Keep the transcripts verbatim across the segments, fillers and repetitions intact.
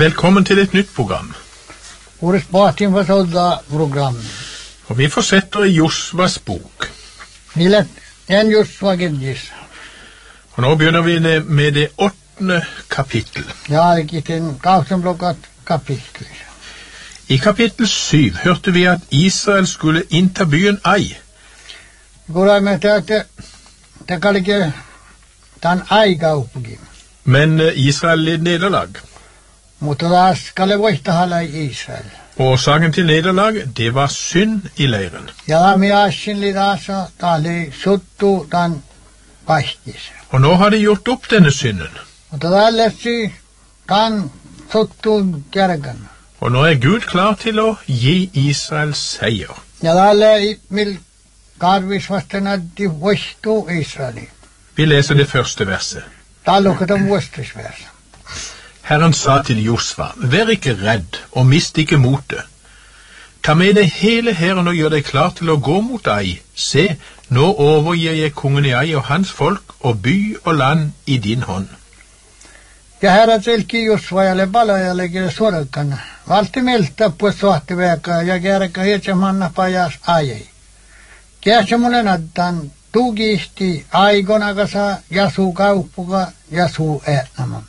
Velkommen til et nytt program. Årets Batin for sådda program. Og vi fortsetter i Josvas bok. Nile en Josva Gedis. Og nå begynner vi med det åttende kapittel. Ja, det gitt en kavsenblokkat kapittel. I kapittel syv hørte vi at Israel skulle innta byen Ai. Går jeg med til at det, det kan ikke den Ai ga oppgim. Men Israel led nederlag. Mutta da skal det vågte hala i Israel. Årsaken til nederlag, det var synd i leiren. Ja, mi asjen lidasa, tali suttu dan pastis. Og nå har de gjort opp denne synden. Mutta da lessi dan suttu kärgan. Og nå er Gud klar til å gi Israel seier. Ja, da le mil karvis vastena di voistu Israeli. Vi leser det første verset. Da lukket om vostres vers. Herren sa til Josva, vær ikke redd og mist ikke motet. Ta med deg hele hæren og gjør deg klar til å gå mot Ai. Se, nå overgir jeg kongen i Ai og hans folk og by og land i din hånd. Ja herra selki Josva ja le bala ja le gire sorakana. Valti melta på svarte veka ja gereka hecha manna pajas Ai. Kiäsä mulen addan tugisti aigonagasa jasu kauppuga jasu ätnaman.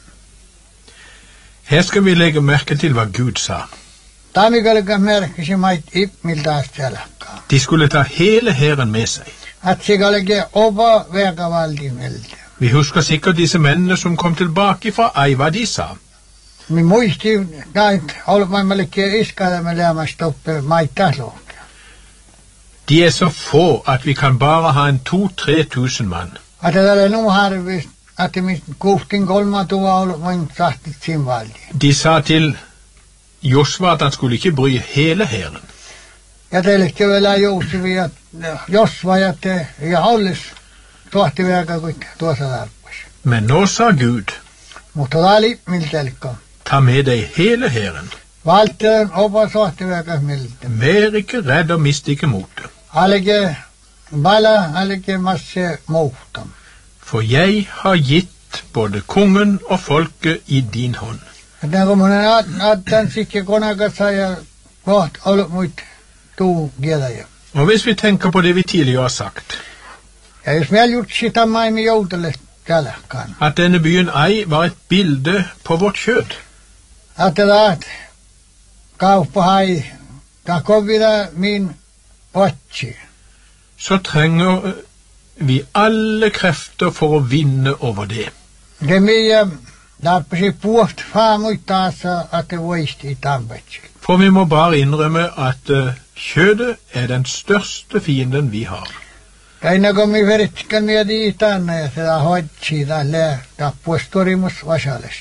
Her skal vi legge merke til hva Gud sa. Tamikalega merke si mait ipmildaas tjalakka. De skulle ta hele hæren med seg. At sikalege oba veka valdi melde. Vi husker sikkert disse mennene som kom tilbake fra Ai, hva de sa. Mi muisti näin olmaimallekin iskada me lämmästä oppe maittaslua. De er så få at vi kan bare ha en to-tre tusen mann. At det er nu harvist at det min kuhtin kolma tuva olmain sahtit sin valdi. De sa til Josva at han skulle ikke bry hele hæren. Ja teillekin vielä jousivi ja Josva ja te ja ollis tuohti veka kuin tuossa tarppas. Men nå sa Gud, mutta tali miltelkka. ta med deg hele hæren. Valteren opa tuohti veka milte. Vær ikke redd og mist ikke motet. Alge bala alge masse moutam. For jeg har gitt både kongen og folket i din hånd. Että kun mun addan sikke konakassa ja koht ollut muit tuu kielaja. Og hvis vi tenker på det vi tidligere har sagt, Ja jos meillä gjort sitä maimi joutelle tälläkään. at denne byen Ai var et bilde på vårt kjød, Että taat kauppa hai kakovida min potsi. så trenger vi alle krefter for å vinne over det. Det mia tappasi puost faamuittaassa att det voisti i tampetsi. For vi må bare innrømme at uh, kjødet er den største fienden vi har. Aina kun mi veritskan mieti itanna ja sitä hoitsi tälle tappuestorimus vasales.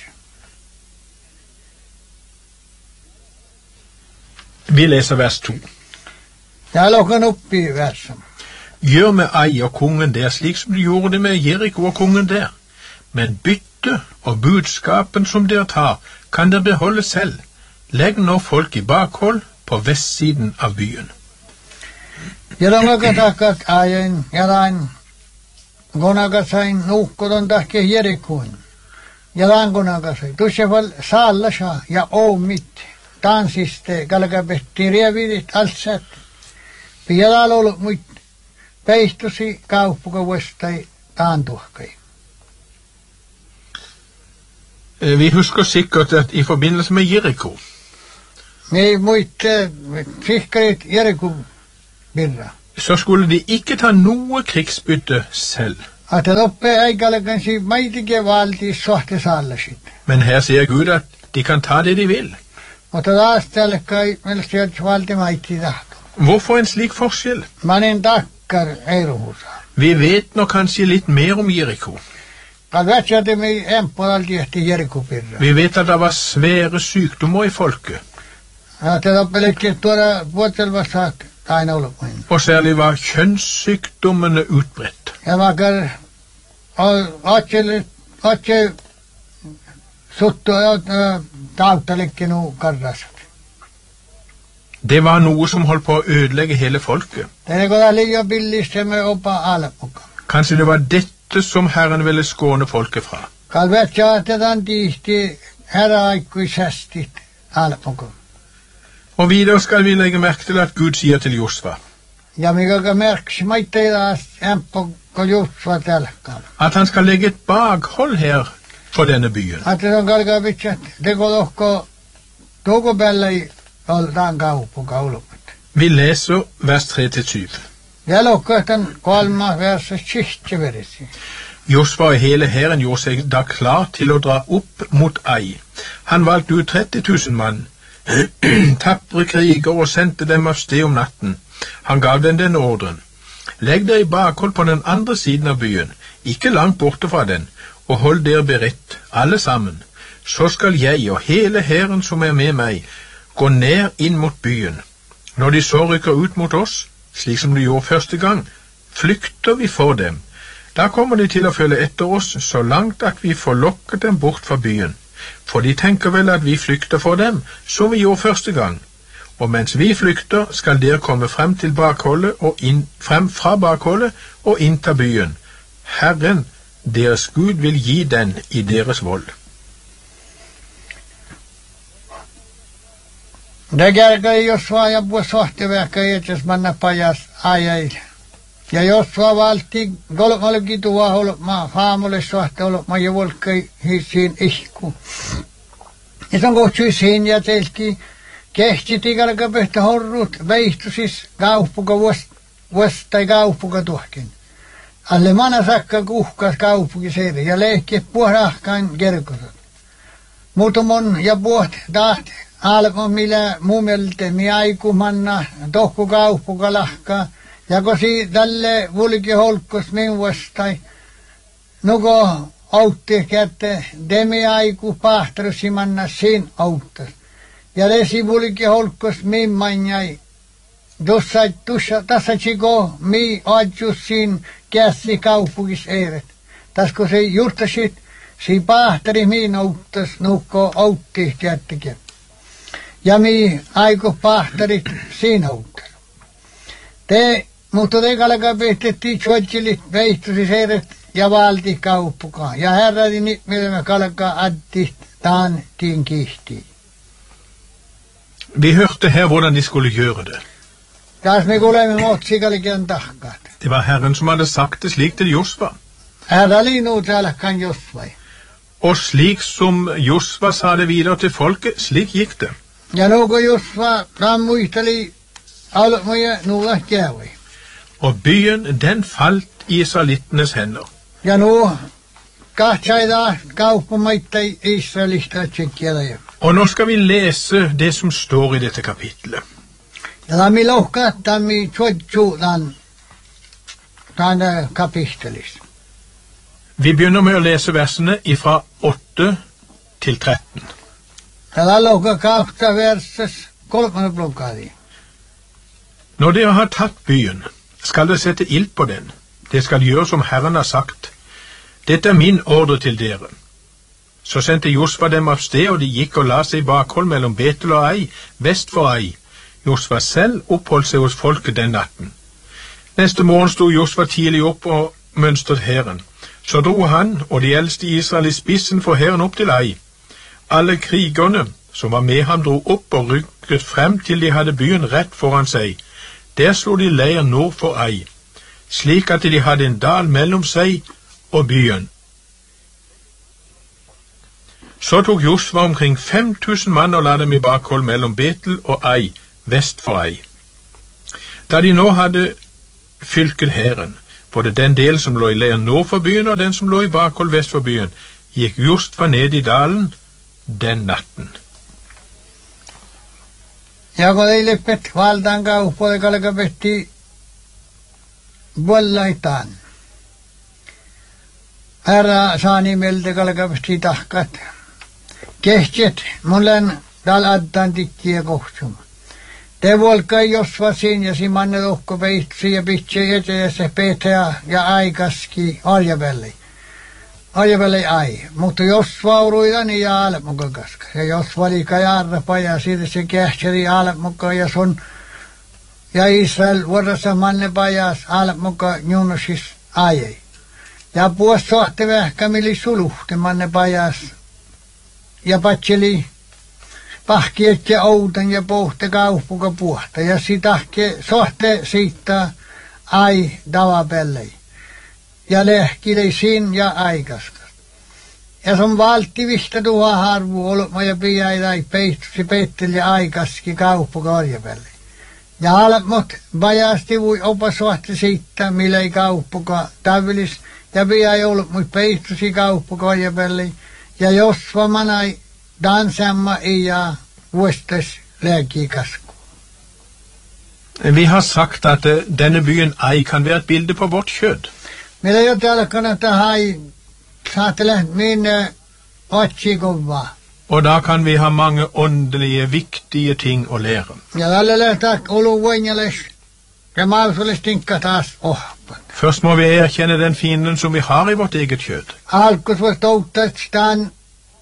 Vi leser vers to. Ja lokan oppi versam. Gjør med Ai og kongen der slik som du gjorde det med Jeriko og kongen der. Men bytte og budskapen som dere tar, kan dere beholde selv. Legg nå folk i bakhold på vestsiden av byen. Jadonga takat ajen jadain gonaga sain nuukkodon tahke Jerikon. Jadan gonaga sain. Tusseval saallasha ja oomit tansiste kalkapetti rievidit altsat. Jadal ollut muit peistosi kauppuka vuostai taantuhkai. Vi husker sikkert at i forbindelse med Jeriko, Me muit sihkarit Jerikon birra. så skulle de ikke ta noe krigsbytte selv. Att det uppe ei kalkansi maitike valti sohte saallasit. Men her sier Gud at de kan ta det de vil. Mutta taas tällekai melsiat valti maiti tahto. Hvorfor en slik forskjell? Manen takkar eiruhusa. Vi vet nå kanskje litt mer om Jeriko. Kalvatsjate mi empodalti ehti Jerikopirra. Vi vet at det var svære sykdommer i folket, Att det uppe lekki tuoda vuotselvassa aina ollut muin. og særlig var kjønnssykdommene utbredt. Ja vakar otselle otse suttu tauttalekki nu karrasat. Det var noe som holdt på å ødelegge hele folket. Det koda liian billistä me opa alapukka. Kanskje det var dette som Herren ville skåne folket fra. Kalvatsjate tan tiihti herra aikuisesti alpoko. Og videre skal vi legge merke til at Gud sier til Josva Ja mikä merkisi maitteida ämpokko Josva tälkkaan. at han skal legge et bakhold her på denne byen. Att det on kalkaa vitsat, teko lohko toukopäälläi oltaan kauppukaulomat. Vi leser vers tre til syv. Ja lohko tämän kolma versa sihteverisi. Josva og hele hæren gjorde seg da klar til å dra opp mot Ai. Han valgte ut tretti tusen mann, tappre kriger, og sendte dem av sted om natten. Han gav dem den ordren: legg dere i bakhold på den andre siden av byen, ikke langt borte fra den, og hold dere beredt, alle sammen. Så skal jeg og hele hæren som er med meg, gå ned inn mot byen. Når de så rykker ut mot oss, slik som de gjorde første gang, flykter vi for dem. Da kommer de til å følge etter oss så langt at vi får lokket dem bort fra byen. For de tenker vel at vi flykter for dem, som vi gjorde første gang. Og mens vi flykter, skal dere komme frem til bakholdet og inn, frem fra bakholdet og innta byen. Herren, deres Gud, vil gi den i deres vold. Det kärkää Josva ja puhua sohtivähkä itses manna pajas ajaille. Ja Josva valti kolmallakin tuo holma haamulle sohti holma ja volkkai hissiin ihku. Ja se on kohtsui siinä ja teilki kehti tikarka pehtä horrut veihtu siis kauppuka vuosta tai kauppuka tuhkin. Alle mana sakka kuhkas kauppuki seiri ja lehki puhrahkain kerkosot. Muutamon ja puht tahti. Alko millä muumelte mi aiku manna tohku kauppuka lahka. Ja kun si tälle vulki holkkos min vastai. Nuko autti kätte demi aiku pahtarusi manna sin auttas. Ja lesi vulki holkkos min manjai. Tuossa tuossa tässä chiko mi adjus sin kässi kauppukis eiret. Tasko se juurtasit si pahtari min auttas nukko autti kättekin. Ja mi aiko pahtarit siinä auttas. Te mutta te kalka pehtettiin tjotselit veihtusi seiret ja valti kauppukaan. Ja herradi nyt millä me kalka addi taan tiin kihtiin. Vi hørte her hvordan de skulle gjøre det. Taas me kuulemme motsikallikin tahkaat. Det var Herren som hadde sagt det slik til Josva. Herra liinu tälkkan Josvai. Og slik som Josva sa det videre til folket, slik gikk det. Ja nuko Josva rammuisteli almoja nulla kävi. Og byen, den falt i israelittenes hender. Ja nu kahtsaida kauppamaittai Israelista tsekkielä. Og nå skal vi lese det som står i dette kapitlet. Ja tammi lohka tammi tjotsu tan tan kapittelis. Vi begynner med å lese versene fra åtte til tretten. Ja lohka kahta verses kolmannen blokkaadi. Når dere har tatt byen, skal dere sette ild på den. Det skal gjøre som Herren har sagt. Dette er min ordre til dere. Så sendte Josva dem av sted, og de gikk og la seg i bakhold mellom Betel og Ai, vest for Ai. Josva selv oppholdt seg hos folket den natten. Neste morgen sto Josva tidlig opp og mønstret hæren. Så dro han og de eldste i Israel i spissen for hæren opp til Ai. Alle krigerne som var med ham dro opp og rykket frem til de hadde byen rett foran seg. Der slo de leir nord for Ai, slik at de hadde en dal mellom seg og byen. Så tok Josva omkring fem tusen mann og la dem i bakhold mellom Betel og Ai, vest for Ai. Da de nå hadde fylket hæren, både den del som lå i leir nord for byen og den som lå i bakhold vest for byen, gikk Josva ned i dalen den natten. Ja kun ei leppet valtaan kauppuoli kalka pehti vuollaitaan. Herra saani meiltä kalka pehti tahkat. Kehtset mullen dal addan tikkiä kohtsuma. Te volkai Josva siin ja simanne lohko peitsi ja pitsi eteen ja se peetä ja aikaski arjavälli. Arjavälli ai. Mutta Josva uruidani ja almuka kaska. Ja Josva oli kajarrapa ja siitä se kähtseri almuka ja sun ja Israel vuorossa manne pajas almuka njunusis ai. Ja puos sohti vähkä mili suluhti manne pajas ja patseli pahkiet ja outan ja pohte kaupuka puhta. Ja sitahke sohte siitä ai davapellei. Ja lehkili sin ja aikaskas. Ja se on valtti vihtä tuha harvu olma ja piäidä peittusi peitteli aikaski kaupuka orjapellei. Ja alemmat vajasti voi opa sohte siitä, millä ei kauppuka täylis. Ja vielä ei ollut mui peittusi kauppuka orjapellei. Ja jos vamanai dansamma ja vuostes läkikasku. Vi har sagt at uh, denne byen Ai kan være et bilde på vårt kjød. Meillä ei ole täällä kannattaa hai saatella minne otsikova. Og da kan vi ha mange åndelige, viktige ting å lære. Ja tällä lähtää olu voinjales. Ja mausulis tinkka taas ohpat. Først må vi erkjenne den fienden som vi har i vårt eget kjød. Alkus var toutat stan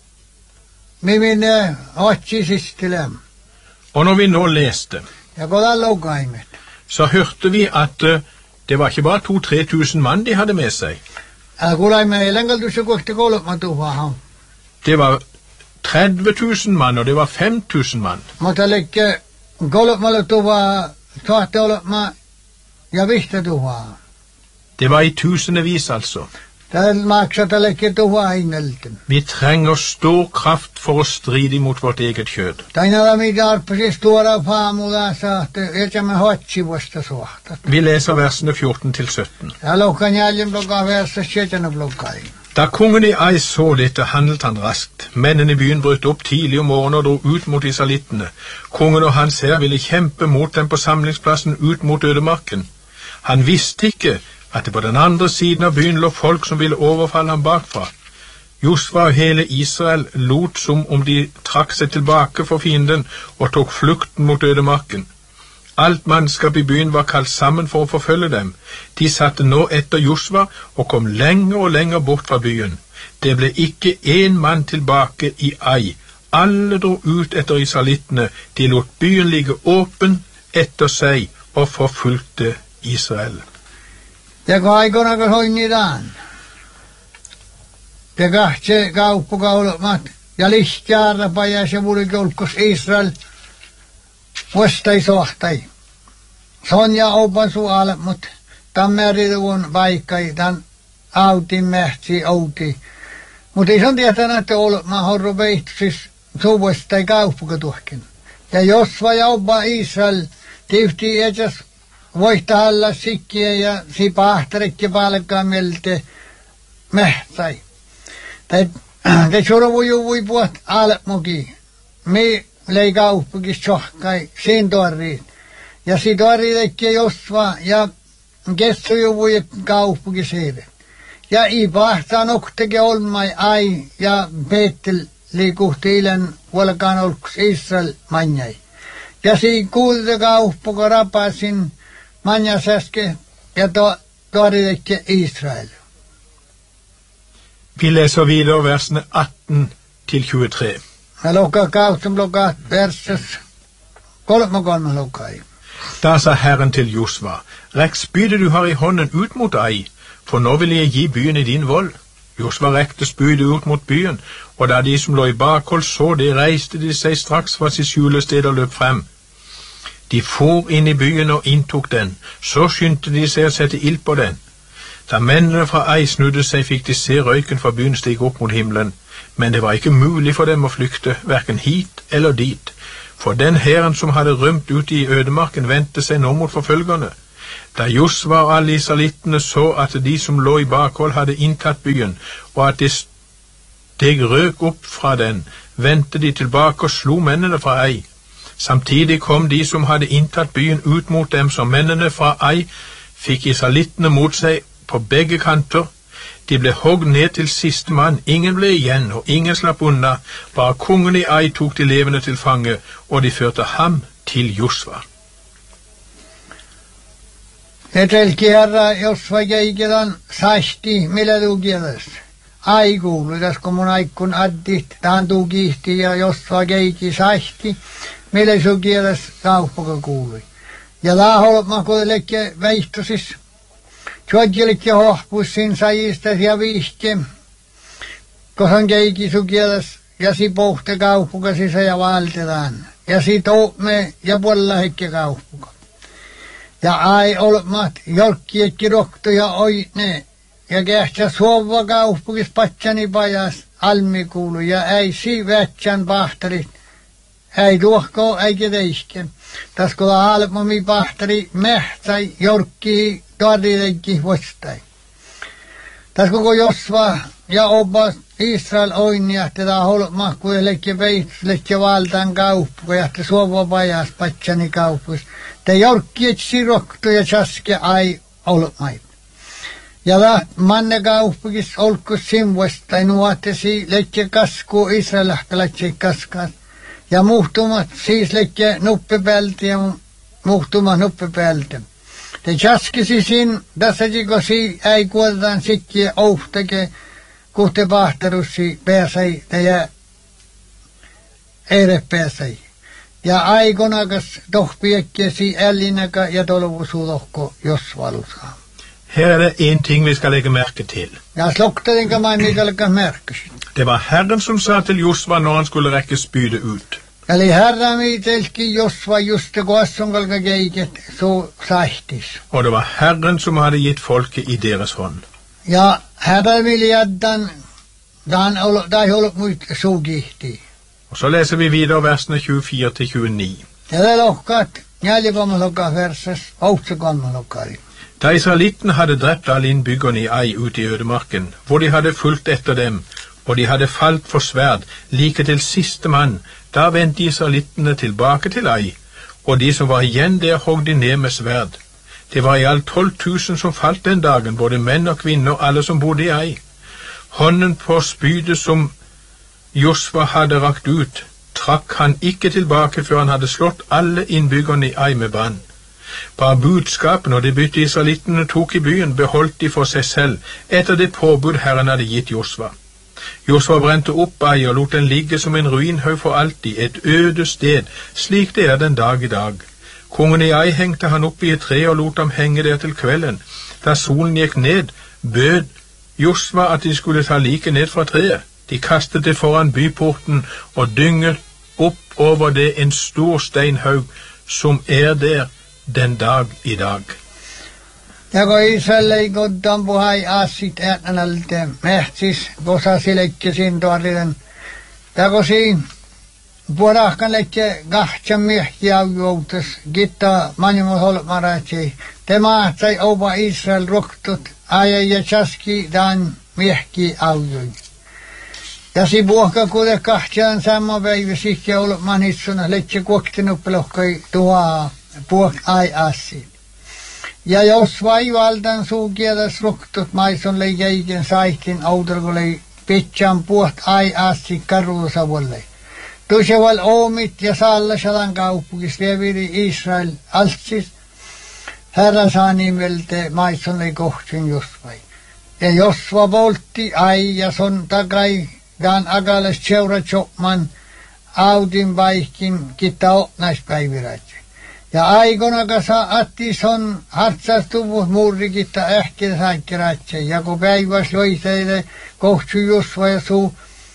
mimin otsisistilem. Og når vi nå leste, Ja kodan loukaimet. så hørte vi at uh, det var ikke bare to-tre tusen mann de hadde med seg. Ja kulaimme elengaltussa kohti kolmatuhahan. Det var tretti tusen mann, og det var fem tusen mann. Mutta lekke kolmatuha saatte olema ja vihtatuhaa. Det var i tusendevis, altså. Täällä maksaa lekke tuhaa hinnelten. Vi trenger stor kraft for å stride imot vårt eget kjød. Tainala mitä arpasis tuoda faamulla saatte, etsämme hotsi vasta suhtat. Vi leser versene fjorten til sytten. Ja loukan jäljen blokkaa versa sjetjana blokkai. Da kongen i Ai så dette, handlet han raskt. Mennene i byen brøt opp tidlig om morgenen og dro ut mot israelittene. Kongen og hans hær ville kjempe mot dem på samlingsplassen ut mot ødemarken. Han visste ikke at det på den andre siden av byen lå folk som ville overfalle ham bakfra. Josva og hele Israel lot som om de trakk seg tilbake for fienden og tok flukten mot ødemarken. Alt mannskap i byen var kalt sammen for å forfølge dem. De satte nå etter Josva og kom lenger og lenger bort fra byen. Det ble ikke en mann tilbake i Ai. Alle dro ut etter israelittene. De lot byen ligge åpen etter seg og forfulgte Israel. Ja kun aikona kun hoinnitaan. Ja kahtse kauppuka olemat ja lihtjaarra pajas ja vulikolkos Israel vastai sohtai. Sonja opan suale, mut tammeriduun vaikkai tan autin mähtsi outi. Mut ei son tietänyt, että olema horro veihtusis suvastai kauppuka tuhkin. Ja jos vai opa Israel tifti etsäs voihtahalla sikkiä ja si pahtarekki palkkaa melte mähtai. Tai te survujuu voi puhut almuki. Me lei kauppukis tjohkai siin torriin. Ja si torriitekki josva ja kessuju voi kauppukis heille. Ja i pahtaa nokteke olmai ai ja peettel liikuhti ilen volkaan olkus Israel manjai. Ja si kuulte kauppuka rapasin manjasäske ja to, torriitekki Israel. Vi leser videre versene atten til tjuetre. Ja lukkaa kautta lukkaa verses kolme kolme lukkai. Da sa Herren til Josva, rekk spydet du har i hånden ut mot Ai, for nå vil jeg gi byen i din vold. Josva rekte spydet ut mot byen, og da de som lå i bakhold så det, reiste de seg straks fra sitt skjulested og løp frem. De for inn i byen og inntok den, så skyndte de seg å sette ild på den. Da mennene fra Ai snudde seg, fikk de se røyken fra byen stige opp mot himmelen, men det var ikke mulig for dem å flykte, hverken hit eller dit. For den hæren som hadde rømt ut i ødemarken, vendte seg nå mot forfølgerne. Da Josva og alle israelittene så at de som lå i bakhold hadde inntatt byen, og at det steg røk opp fra den, vendte de tilbake og slo mennene fra Ai. Samtidig kom de som hadde inntatt byen ut mot dem, som mennene fra Ai fikk israelittene mot seg på begge kanter. De ble hogd ned til siste mann, ingen ble igjen, og ingen slapp unna. Bare kongen i Ai tok de levende til fange, og de førte ham til Josva. Etelki herra Josva jäikidan sahti, millä tukielės. Ai kuului, tässä kun mun aikun addit, tähän tukihti ja Josva jäiki sahti, millä sukielės kauppuka kuului. Ja laholma kuitenkin väihtosis. Tjuodjelikki hohpus siinä sajistas ja vihki, kun hän keiki sukielas ja si pohti kauppuka sisä ja valtetaan. Ja si toome ja puolella hekki kauppuka. Ja ai olmat jolkkiekki rokto ja oine. Ja kähtsä suova kauppukis patsani pajas almi kuulu. Ja ei si vätsän pahtarit. Ei tuohko eikä teisken. Tässä kun almomi pahtari mähtäi jorkki tarvilenki vastai. Tässä koko Josva ja opa Israel oinia tätä holmaa kuin lekki veitslekki valtaan kauppu ja te suova pajas patsani kauppus. Te jorkki etsi rokto ja chaske ai olmait. Ja la manne kauppukis olkus simvastai nuotesi lekki kasku Israel lähtelekki kaskas. Ja muhtumat siis lekke nuppipäältä ja muhtumat nuppipäältä. Te chaskisi sin, tässä jikosi ei kuotetaan sikkiä ouhtake, kuhte pahtarussi pääsai ja eire pääsai. Ja aikonakas tohpiekkiesi ällinäkä ja tolvusuulohko, jos valusaa. Her er det en ting vi skal legge merke til. Ja sloktarinka mai mikalkas merkasi. Det var Herren som sa til Josva når han skulle rekke spydet ut. Eli herra miitelki Josva just det kuassunkalka keiket så saihtis. Og det var Herren som hadde gitt folket i deres hånd. Ja herra viljaddan, dan ei ollut muut sugihti. Og så leser vi videre versene tjuefire til tjueni. Ja det lohkat, njäljikommalokka verses, outsekommalokkaari. Da israelittene hadde drept alle innbyggerne i Ai ute i ødemarken, hvor de hadde fulgt etter dem, og de hadde falt for sverd, like til siste mann, da vendte israelittene tilbake til Ai, og de som var igjen der hogg de ned med sverd. Det var i alt tolv tusen som falt den dagen, både menn og kvinner, alle som bodde i Ai. Hånden på spydet som Josva hadde rakt ut, trakk han ikke tilbake før han hadde slått alle innbyggerne i Ai med bann. Bare budskapen og de bytte israelittene tok i byen, beholdt de for seg selv, etter det påbud Herren hadde gitt Josva. Josva brente opp Ai og lot den ligge som en ruinhaug for alltid, et øde sted, slik det er den dag i dag. Kongen i Ai hengte han opp i et tre og lot ham henge der til kvelden. Da solen gikk ned, bød Josva at de skulle ta liket ned fra treet. De kastet det foran byporten og dynget opp over det en stor steinhaug som er der den dag i dag. Ja kun Israel ei koddan puhai aasit äänälte mähtis, kosa silekki sin tuoriden. Ja kun siin puolahkan lekke kahtsan miehki aujoutus, gitta manjumot holmaratsi. Te maahtsai opa Israel roktut, aja ja chaski dan miehki aujoi. Ja si puhka kuule kahtsan samma päivä sikki olman hitsuna, lekke kuoktinuppelohkoi tuhaa puok ai aasiin. Ja jos vaivaldan suukiedas roktut maison lei jäiken saihtin outorkolei pitchan puot ai aasi karuusavolle. Tuseval oomit ja sallasalan kauppukis vieviri Israel altsis. Herra saa nimelte maison lei kohtsin Josvai. Ja Josva poltti ai ja son takai dan agales seura chokman audin vaihkin kitta otnaispäiviratsi. Ja aikona saatti son hartsastuvus muurikitta ähkillä saikkeratse. Ja kun päiväs loiseille kohtsu Josva ja suu.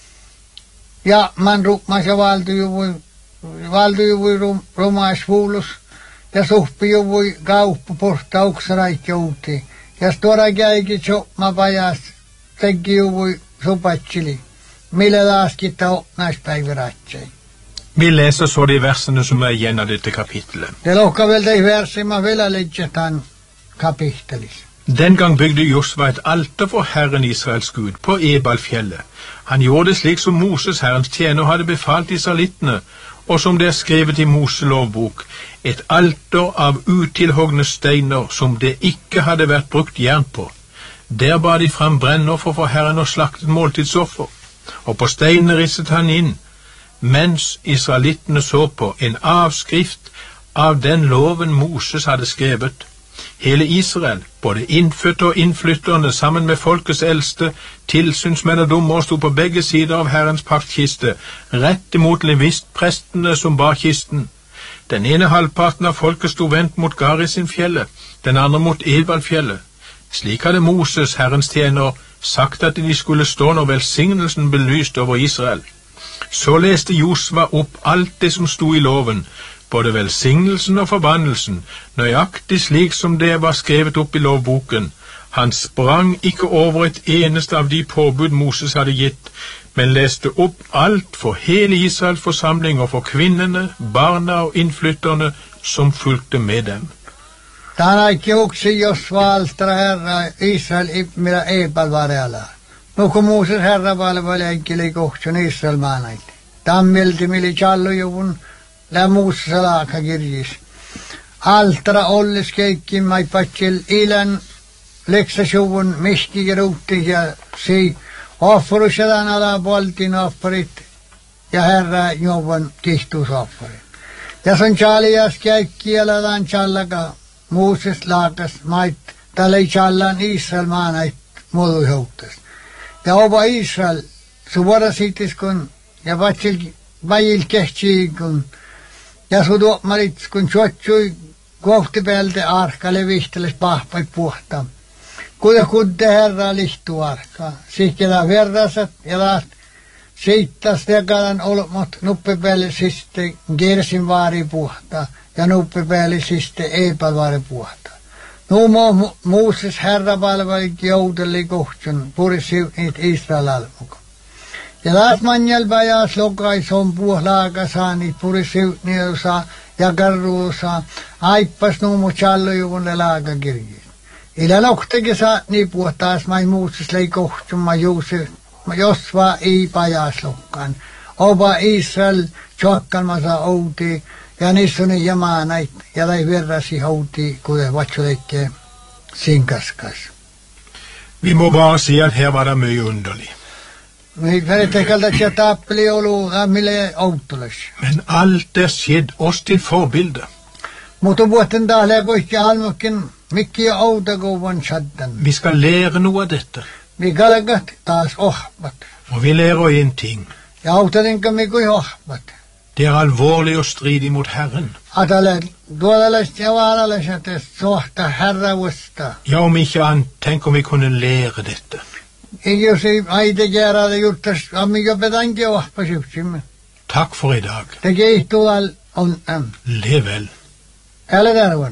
Ja man rupmas ja valtujuvui, valtujuvui rum, rumaisvuulus. Ja suhpijuvui kauppu porta uksaraikki. Ja stora käikin chokma pajas tegijuvui supatsili. Mille laaskitta otnaispäiviratse. Vi leser så de versene som er igjen av dette kapittelet. Det lukker vel de versene man vil ha legget han kapittelet. Den gang bygde Josva et alter for Herren Israels Gud på Ebalfjellet. Han gjorde det slik som Moses, Herrens tjener, hadde befalt israelittene, og som det er skrevet i Moselovbok, et alter av utilhogne steiner som det ikke hadde vært brukt jern på. Der bar de fram brennoffer for Herren og slaktet måltidsoffer, og på steinene risset han inn, mens israelittene så på, en avskrift av den loven Moses hadde skrevet. Hele Israel, både innfødte og innflytterne, sammen med folkets eldste, tilsynsmenn og dommere, sto på begge sider av Herrens paktkiste, rett imot levistprestene som bar kisten. Den ene halvparten av folket sto vendt mot Garisin-fjellet, den andre mot Ebalfjellet. Slik hadde Moses, Herrens tjener, sagt at de skulle stå når velsignelsen ble lyst over Israel. Så läste Josva upp allt det som stod i loven, både välsignelsen och förbannelsen, nøyaktig slik som det var skrevet upp i lovboken. Han sprang ikke over et eneste av de påbud Moses hadde gitt, men leste upp allt för hele Israels forsamling og for kvinnene, barna og innflytterne som fulgte med dem. Tänä kiuksi Josva altra herra Israel millä epävarjalla. No kun Moses herra valvali enkeli kohtsun Israel maanait. Tammilti mili challujuvun lä Moses laaka kirjis. Altra ollis keikkin mai patsil ilän leksasjuvun miski gerutti ja si offerusedan ala poltin offerit ja herra juvun kihtusofferit. Ja son chalias keikki aladan challaka Moses laakas mait tälle challan Israel maanait mudu houttas. Ja oba Israel suora sitis kun ja vatsil vajil kehti kun ja sudu marit kun chotsui kohti pelte arkale vihteles pahpai puhta. Kuda kudde herra lihtu arka. Sihkela verrasat ja laat seittas tekadan olmot nuppe päälle siste gersin vaari puhta ja nuppe päälle siste epävaari puhta. Numo Moses herra palvali jouteli kohtsun purisi niitä Israel almuka. Ja laat manjal vajas lokai son puhlaaga saani purisi niusa ja karruusa aippas numo challujuvun laaga kirjis. Ila noktegi saa niin puhtaas mai Moses lei kohtsun ma Juusef Josva ei pajas lokkaan. Oba Israel chokkan masa outi ja nissuni jamaanait ja lai verrasi houti kuten vatsulekke sinkaskas. Vi må bare si at her var det mye underlig. Vi veritekalta että tappeli olu mille outulas. Men alt er skjedd oss til forbilde. Mutta vuotten tahle koikki almukin mikki outakuvan shaddan. Vi skal lære noe av dette. Vi kalkat taas ohpat. Og vi lærer en ting. Ja autarinka mikui ohpat. Det er alvorlig å stride mot Herren. Atale duolalaiset ja vaalalaiset sohta herravusta. Ja, om ikke annet, tenk om vi kunne lære dette. Jos ei aite kerralla juttas, ammi jopetankin ohpasivtsimme. Takk for i dag. Det keihtuu al on äm. Lev vel. Älä tarvon.